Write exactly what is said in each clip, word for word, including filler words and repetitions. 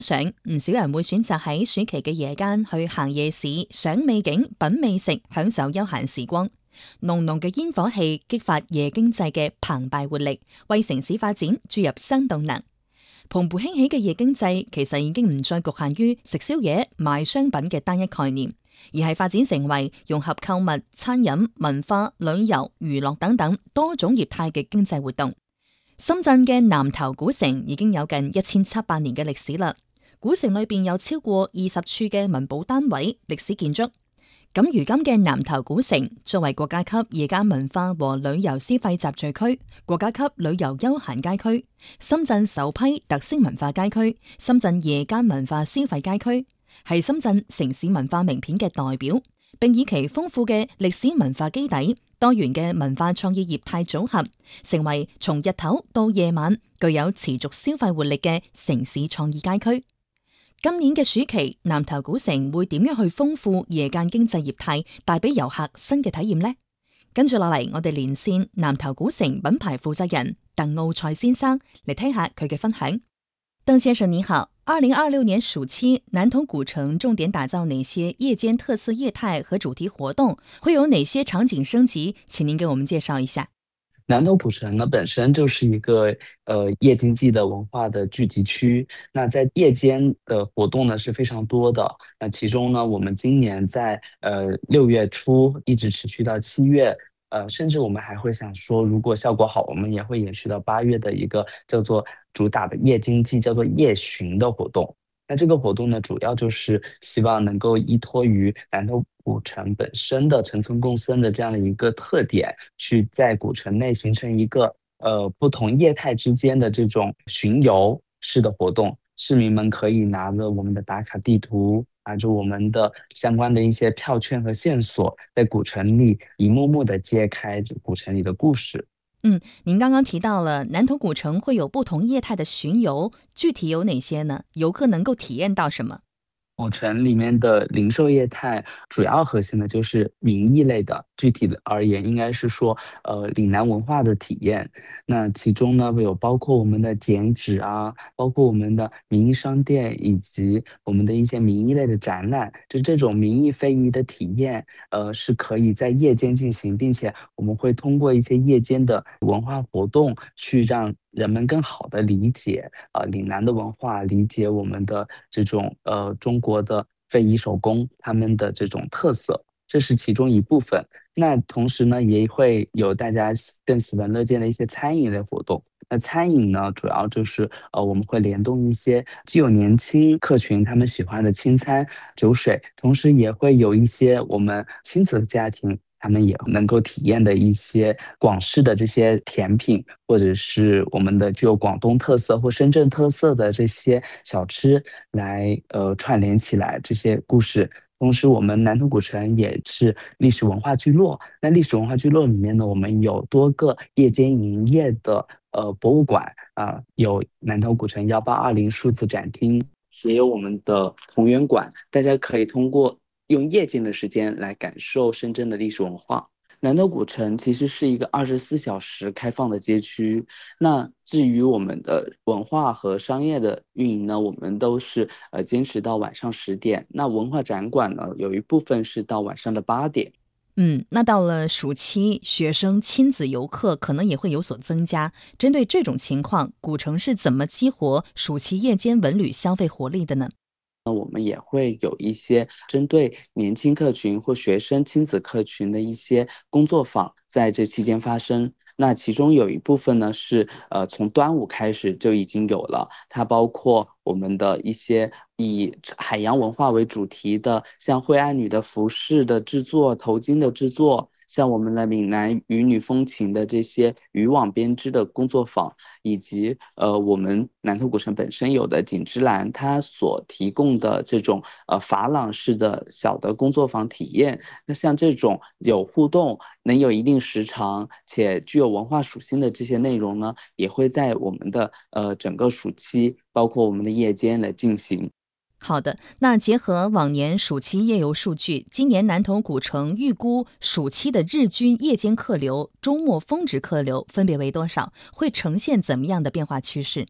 上唔少人會選擇喺暑期嘅夜間去行夜市，賞美景、品美食，享受休閒時光。濃濃嘅煙火氣激發夜經濟嘅澎湃活力，為城市發展注入新動能。蓬勃興起嘅夜經濟其實已經唔再局限於食宵夜、賣商品嘅單一概念，而係發展成為融合購物、餐飲、文化、旅遊、娛樂等等多種業態嘅經濟活動。深圳嘅南頭古城已經有近一千七百年嘅歷史啦。古城裏邊有超過二十處嘅文保單位、歷史建築。咁如今嘅南頭古城作為國家級夜間文化和旅遊消費集聚區、國家級旅遊休閒街區、深圳首批特色文化街區、深圳夜間文化消費街區，係深圳城市文化名片嘅代表，並以其豐富嘅歷史文化基底、多元嘅文化創意業態組合，成為從日頭到夜晚具有持續消費活力嘅城市創意街區。今年嘅暑期，南頭古城會點樣去豐富夜間經濟業態，帶俾遊客新嘅體驗呢？跟住落嚟，我哋連線南頭古城品牌負責人鄧奧賽先生嚟聽下佢嘅分享。鄧先生你好，二零二六年暑期，南頭古城重點打造哪些夜間特色業態和主題活動？會有哪些場景升級？請您給我們介紹一下。 南頭古城呢本身就是一個呃夜經濟的文化的聚集區，那在夜間的活動呢是非常多的。那其中呢，我們今年在呃六月初一直持續到七月，呃甚至我們還會想說，如果效果好，我們也會延續到八月的一個叫做主打的夜經濟，叫做夜巡的活動。那這個活動呢，主要就是希望能夠依託於南頭古城本身的城村共生的這樣的一個特點，去在古城內形成一個呃不同業態之間的這種巡遊式的活動。市民們可以拿着我們的打卡地圖，拿着我們的相關的一些票券和線索，在古城裏一幕幕的揭開古城裏的故事。 嗯，您剛剛提到了南頭古城會有不同業態的巡遊，具體有哪些呢？遊客能夠體驗到什麼？ 古城裏面的零售業態主要核心的就是名義類的，具體的而言應該是說呃嶺南文化的體驗。那其中呢有包括我們的剪紙啊，包括我們的名義商店，以及我們的一些名義類的展覽，就這種名義非遺的體驗呃是可以在夜間進行，並且我們會通過一些夜間的文化活動去讓人們更好的理解呃嶺南的文化，理解我們的這種呃中國的非遺手工他們的這種特色，這是其中一部分。那同時呢也會有大家更喜聞樂見的一些餐飲類活動。那餐飲呢主要就是呃我們會聯動一些既有年輕客群他們喜歡的清餐酒水，同時也會有一些我們親子的家庭他們也能夠體驗的一些廣式的這些甜品，或者是我們的具有廣東特色或深圳特色的這些小吃來呃串聯起來這些故事。同時我們南頭古城也是歷史文化聚落，那歷史文化聚落裏面呢，我們有多個夜間營業的呃博物館啊、呃，有南頭古城一八二零數字展廳，也有我們的同源館，大家可以通過用夜間的時間來感受深圳的歷史文化。南頭古城其實是一個二十四小時開放的街區，那至於我們的文化和商業的運營呢，我們都是呃堅持到晚上十點，那文化展館呢有一部分是到晚上的八點。 嗯，那到了暑期，學生親子遊客可能也會有所增加。針對這種情況，古城是怎麼激活暑期夜間文旅消費活力的呢？ 那我們也會有一些針對年輕客群或學生親子客群的一些工作坊在這期間發生。那其中有一部分呢是呃從端午開始就已經有了，它包括我們的一些以海洋文化為主題的，像惠安女的服飾的製作、頭巾的製作，像我們的閩南漁女風情的這些漁網編織的工作坊，以及呃我們南頭古城本身有的錦之蘭它所提供的這種呃珐琅式的小的工作坊體驗。那像這種有互動、能有一定時長且具有文化屬性的這些內容呢，也會在我們的呃整個暑期，包括我們的夜間來進行。 好的，那結合往年暑期夜遊數據，今年南頭古城預估暑期的日均夜間客流、周末峰值客流分別為多少？會呈現怎麼樣的變化趨勢？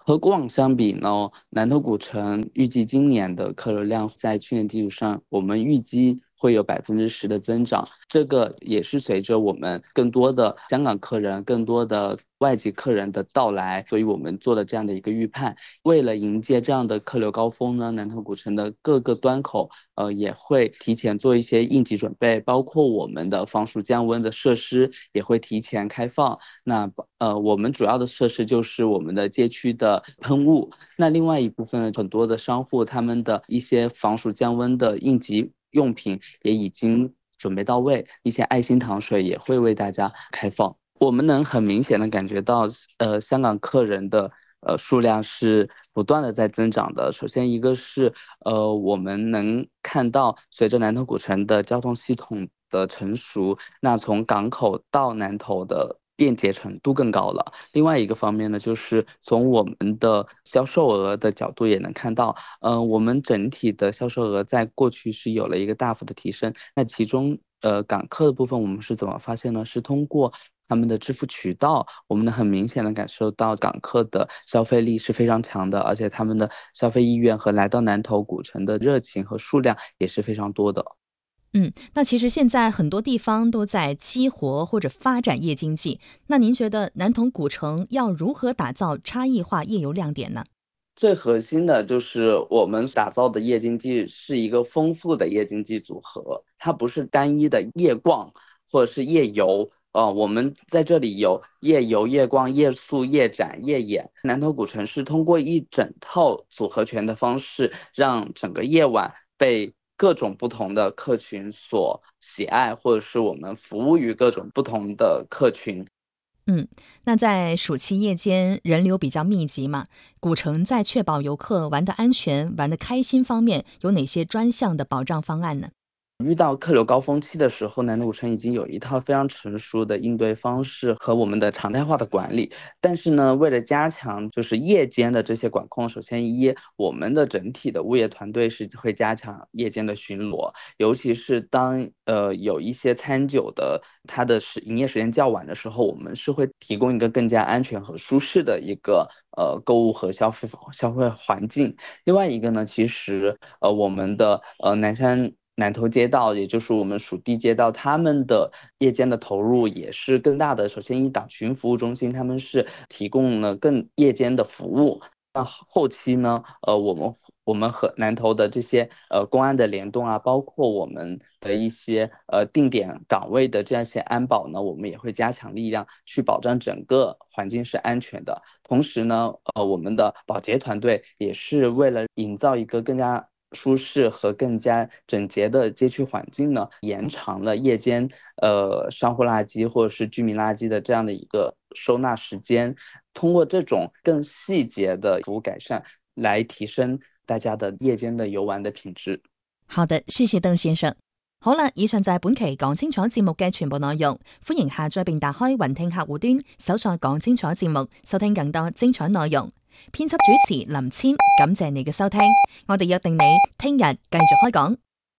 和过往相比呢，南头古城预计今年的客流量在去年基础上，我们预计会有百分之十的增长。这个也是随着我们更多的香港客人、更多的外籍客人的到来，所以我们做了这样的一个预判。为了迎接这样的客流高峰呢，南头古城的各个端口，呃，也会提前做一些应急准备，包括我们的防暑降温的设施也会提前开放。那呃，我们主要的设施就是我们的街区的喷雾。那另外一部分很多的商户，他们的一些防暑降温的应急用品也已经准备到位，一些爱心糖水也会为大家开放。我们能很明显的感觉到，呃，香港客人的呃数量是不断的在增长的。首先一个是呃，我们能看到随着南头古城的交通系统的成熟，那从港口到南头的便捷程度更高了。另外一个方面呢，就是从我们的销售额的角度也能看到，呃，我们整体的销售额在过去是有了一个大幅的提升。那其中，呃，港客的部分我们是怎么发现呢？是通过他们的支付渠道，我们能很明显的感受到港客的消费力是非常强的，而且他们的消费意愿和来到南头古城的热情和数量也是非常多的。 嗯，那其实现在很多地方都在激活或者发展夜经济，那您觉得南头古城要如何打造差异化夜游亮点呢？ 最核心的就是我们打造的夜经济是一个丰富的夜经济组合，它不是单一的夜逛或者是夜游。呃，我们在这里有夜游、夜逛、夜宿、夜展、夜演。南头古城是通过一整套组合拳的方式，让整个夜晚被各种不同的客群所喜爱，或者是我们服务于各种不同的客群。 嗯，那在暑期夜间人流比较密集嘛，古城在确保游客玩得安全、玩得开心方面，有哪些专项的保障方案呢？ 遇到客流高峰期的时候，南头古城已经有一套非常成熟的应对方式和我们的常态化的管理。但是呢，为了加强就是夜间的这些管控，首先一，我们的整体的物业团队是会加强夜间的巡逻，尤其是当呃有一些餐酒的它的时营业时间较晚的时候，我们是会提供一个更加安全和舒适的一个呃购物和消费消费环境。另外一个呢，其实呃我们的呃南山。南头街道，也就是我们属地街道，他们的夜间的投入也是更大的。首先，一党群服务中心，他们是提供了更夜间的服务。那后期呢，呃，我们我们和南头的这些呃公安的联动啊，包括我们的一些呃定点岗位的这样一些安保呢，我们也会加强力量去保障整个环境是安全的。同时呢，呃，我们的保洁团队也是为了营造一个更加舒适和更加整洁的街区环境呢，延长了夜间呃商户垃圾或者是居民垃圾的这样的一个收纳时间。通过这种更细节的服务改善，来提升大家的夜間的遊玩的品質。 好的，謝謝鄧先生。好啦，以上就係本期講清楚節目嘅全部內容，歡迎下載並打開雲聽客戶端，搜索講清楚節目，收聽更多精彩內容。編輯主持林千，感謝你嘅收聽，我哋約定你聽日繼續開講。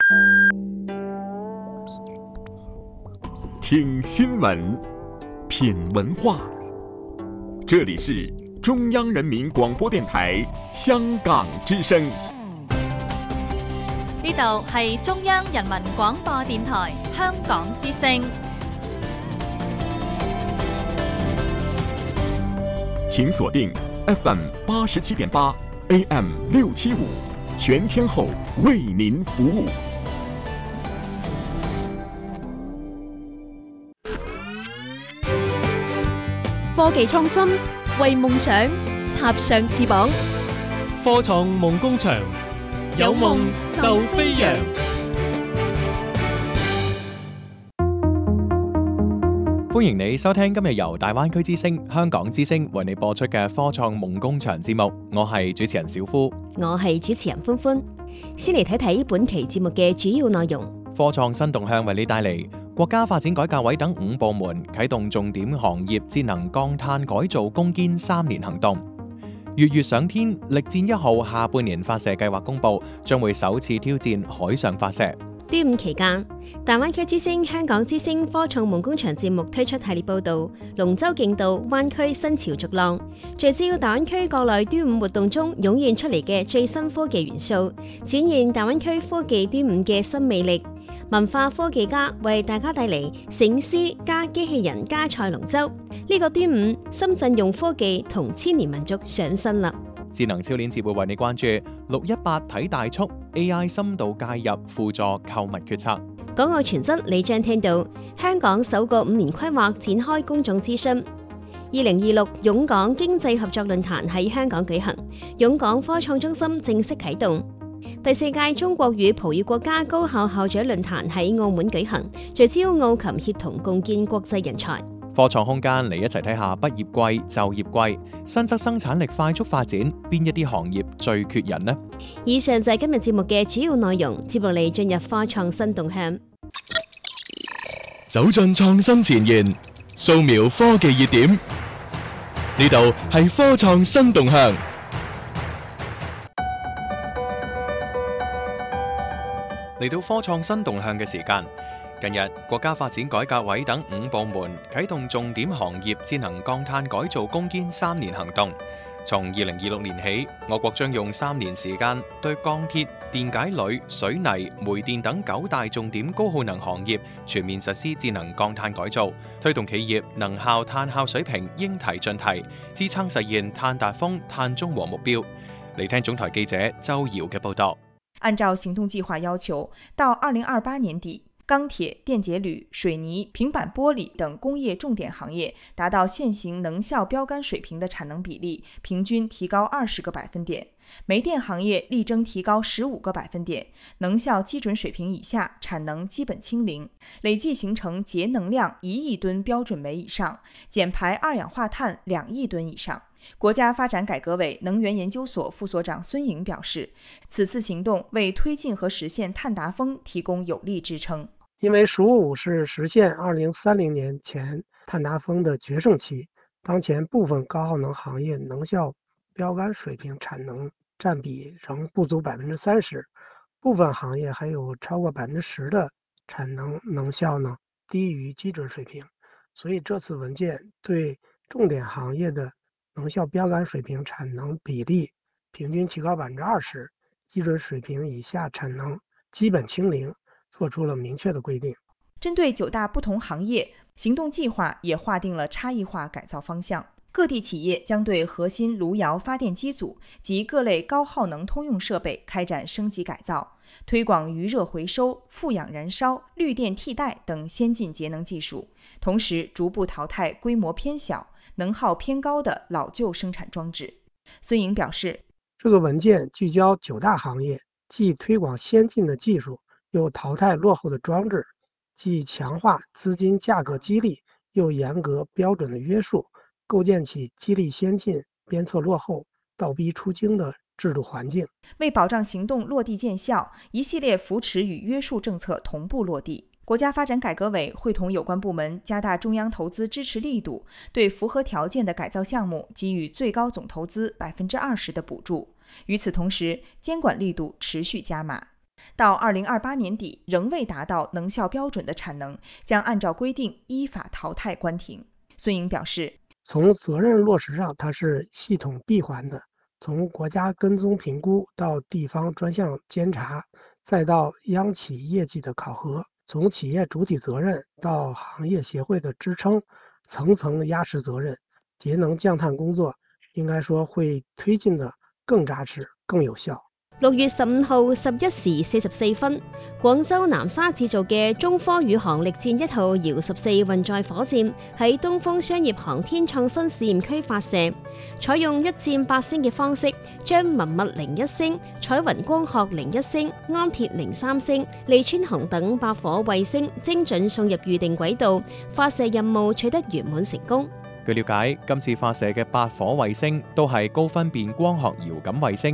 聽新聞，品文化，這裡是中央人民廣播電台香港之聲。 呢度係中央人民廣播電台香港之聲。 請鎖定 F M 八十七點八 A M 六七五，全天候為您服務。 科技創新，為夢想插上翅膀。 科創夢工場，有夢就飛揚。歡迎你收聽今日由大灣區之聲、香港之聲為你播出嘅科創夢工場節目。我係主持人小夫， 我係主持人歡歡。先嚟睇睇本期節目嘅主要內容。 科創新動向為你帶嚟國家發展改革委等五部門啟動重點行業節能降碳改造攻堅三年行動。月月上天力戰一號下半年發射計劃公佈，將會首次挑戰海上發射。 端午期間，大灣區之星、香港之星科創夢工場節目推出系列報導，龍舟競渡灣區新潮逐浪，聚焦大灣區國內端午活動中湧現出嚟嘅最新科技元素，展現大灣區科技端午嘅新魅力。文化科技家為大家帶嚟醒獅加機器人加賽龍舟，呢個端午深圳用科技同千年民族上身啦！ 智能超鏈接會為你關注六一八睇大促 A I 深度介入輔助購物決策。 港澳傳真你將聽到香港首個五年規劃展開公眾諮詢。二零二六湧港經濟合作論壇喺香港舉行，湧港科創中心正式啟動。第四屆中國與葡語國家高校校長論壇喺澳門舉行，聚焦澳琴協同共建國際人才。 科創空間嚟一齊睇下畢業季、就業季，新質生產力快速發展，邊一啲行業最缺人呢？ 以上就係今日節目嘅主要內容，接落嚟進入科創新動向。 走進創新前沿，掃描科技熱點，呢度係科創新動向。 嚟到科創新動向嘅時間。近日，國家發展改革委等五部門啟動重點行業節能降碳改造攻堅三年行動。從二零二六年起，我國將用三年時間對鋼鐵、電解鋁、水泥、煤電等九大重點高耗能行業全面實施節能降碳改造，推動企業能效碳效水平應提盡提，支撐實現碳達峰、碳中和目標。嚟聽總台記者周瑤嘅報道。 按照行動計劃要求，到二零二八年底，鋼鐵、電解鋁、水泥、平板玻璃等工業重點行業達到現行能效標杆水平的產能比例平均提高二十個百分點，煤電行業力爭提高十五個百分點，能效基準水平以下產能基本清零，累計形成節能量一億噸標準煤以上，減排二氧化碳兩億噸以上。國家發展改革委能源研究所副所長孫穎表示，此次行動為推進和實現碳達峰提供有力支撐。 因為“十五”是實現二零三零年前碳達峰的決勝期，當前部分高耗能行業能效標杆水平產能佔比仍不足百分之三十，部分行業還有超過百分之十的產能能效呢低於基準水平，所以這次文件對重點行業的能效標杆水平產能比例平均提高百分之二十，基準水平以下產能基本清零，做出了明確的規定。 針對九大不同行業，行動計劃也劃定了差異化改造方向。各地企業將對核心爐窯發電機組及各類高耗能通用設備開展升級改造，推廣餘熱回收、負氧燃燒、綠電替代等先進節能技術，同時逐步淘汰規模偏小、能耗偏高的老舊生產裝置。孫穎表示， 這個文件聚焦九大行業，既推廣先進的技術，又淘汰落後的裝置，既強化資金價格激勵，又嚴格標準的約束，構建起激勵先進、鞭策落後、倒逼出京的制度環境。 為保障行動落地見效，一系列扶持與約束政策同步落地。國家發展改革委會同有關部門加大中央投資支持力度，對符合條件的改造項目給予最高總投資百分之二十的補助。與此同時，監管力度持續加碼。到二零二八年底仍未達到能效標準的產能，將按照規定依法淘汰關停。孫穎表示， 從責任落實上，它是系統閉環的，從國家跟蹤評估到地方專項監察，再到央企業績的考核，從企業主體責任到行業協會的支撐，層層壓實責任，節能降碳工作應該說會推進得更扎實、更有效。 六月十五號十一時四十四分，廣州南沙製造嘅中科宇航力戰一號遙十四運載火箭喺東風商業航天創新試驗區發射，採用一箭八星嘅方式，將文物零一星、彩雲光學零一星、安鐵零三星、利川紅等八顆衛星精準送入預定軌道，發射任務取得圓滿成功。 據了解，今次發射嘅八顆衛星都係高分辨光學遙感衛星，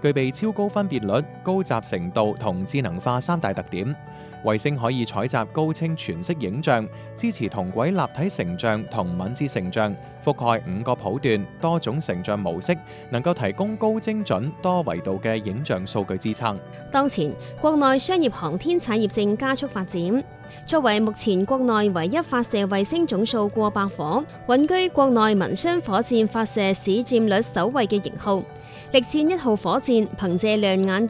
具備超高分辨率、高集成度同智能化三大特點。衛星可以採集高清全息影像，支持同軌立體成像同敏捷成像，覆蓋五個譜段、多種成像模式，能夠提供高精準、多維度嘅影像數據支撐。 當前，國內商業航天產業正加速發展。作為目前國內唯一發射衛星總數過百顆、穩居國內民商火箭發射市佔率首位嘅型號，力戰一號火箭憑借亮眼